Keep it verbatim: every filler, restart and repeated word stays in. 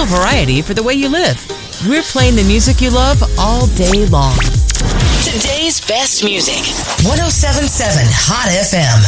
little variety for the way you live. We're playing the music you love all day long. Today's best music. one oh seven point seven Hot F M.